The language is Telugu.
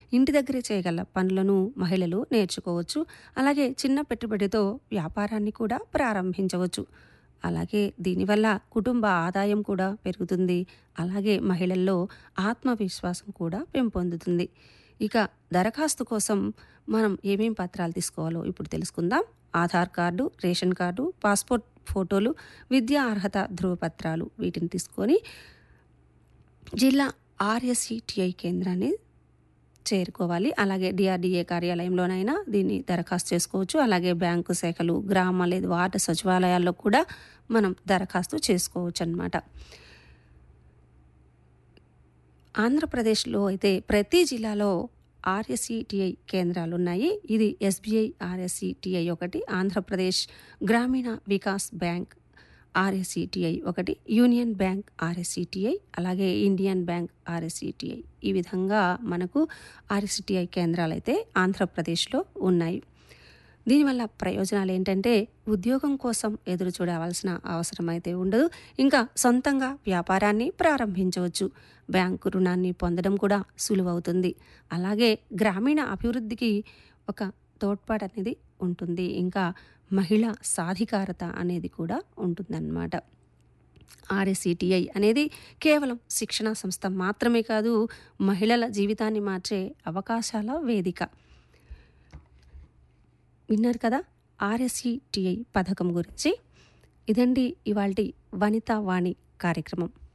ఇంటి దగ్గరే చేయగల పనులను మహిళలు నేర్చుకోవచ్చు. అలాగే చిన్న పెట్టుబడితో వ్యాపారాన్ని కూడా ప్రారంభించవచ్చు. అలాగే దీనివల్ల కుటుంబ ఆదాయం కూడా పెరుగుతుంది. అలాగే మహిళల్లో ఆత్మవిశ్వాసం కూడా పెంపొందుతుంది. ఇక దరఖాస్తు కోసం మనం ఏమేం పత్రాలు తీసుకోవాలో ఇప్పుడు తెలుసుకుందాం. Aadhaar card, ration card, passport ఫోటోలు, విద్యా అర్హత ధృవపత్రాలు వీటిని తీసుకొని జిల్లా ఆర్ఎస్సిటిఐ కేంద్రాన్ని చేరుకోవాలి. అలాగే డిఆర్డీఏ కార్యాలయంలోనైనా దీన్ని దరఖాస్తు చేసుకోవచ్చు. అలాగే బ్యాంకు శాఖలు, గ్రామ లేదా వార్డు సచివాలయాల్లో కూడా మనం దరఖాస్తు చేసుకోవచ్చు అన్నమాట. ఆంధ్రప్రదేశ్లో అయితే ప్రతి జిల్లాలో ఆర్ఎస్సిటిఐ కేంద్రాలు ఉన్నాయి. ఇది ఎస్బీఐ ఆర్ఎస్సిటిఐ ఒకటి, ఆంధ్రప్రదేశ్ గ్రామీణ వికాస్ బ్యాంక్ ఆర్ఎస్సిటిఐ ఒకటి, యూనియన్ బ్యాంక్ ఆర్ఎస్సిటిఐ, అలాగే ఇండియన్ బ్యాంక్ ఆర్ఎస్సిటిఐ. ఈ విధంగా మనకు ఆర్ఎస్సిటిఐ కేంద్రాలు అయితే ఆంధ్రప్రదేశ్లో ఉన్నాయి. దీనివల్ల ప్రయోజనాలు ఏంటంటే ఉద్యోగం కోసం ఎదురు చూడవలసిన అవసరం అయితే ఉండదు. ఇంకా సొంతంగా వ్యాపారాన్ని ప్రారంభించవచ్చు. బ్యాంకు రుణాన్ని పొందడం కూడా సులువవుతుంది. అలాగే గ్రామీణ అభివృద్ధికి ఒక తోడ్పాటు అనేది ఉంటుంది. ఇంకా మహిళా సాధికారత అనేది కూడా ఉంటుందన్నమాట. ఆర్ఎస్సిటిఐ అనేది కేవలం శిక్షణా సంస్థ మాత్రమే కాదు, మహిళల జీవితాన్ని మార్చే అవకాశాల వేదిక. విన్నారు కదా ఆర్ఎస్సిటిఐ పథకం గురించి. ఇదండి ఇవాల్టి వనితా వాణి కార్యక్రమం.